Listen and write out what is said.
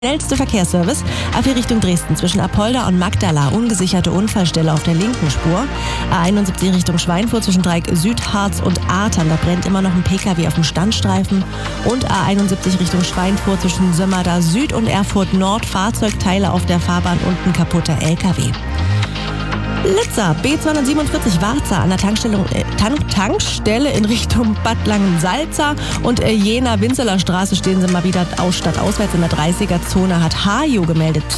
Schnellste Verkehrsservice. A4 Richtung Dresden zwischen Apolda und Magdala. Ungesicherte Unfallstelle auf der linken Spur. A71 Richtung Schweinfurt zwischen Dreieck Südharz und Artern. Da brennt immer noch ein PKW auf dem Standstreifen. Und A71 Richtung Schweinfurt zwischen Sömmerda Süd und Erfurt Nord. Fahrzeugteile auf der Fahrbahn und ein kaputter LKW. Litzer, B247 Warza an der Tankstelle in Richtung Bad Langensalza und Jena Winzeler Straße stehen sie mal wieder statt auswärts in der 30er-Zone, hat Hajo gemeldet.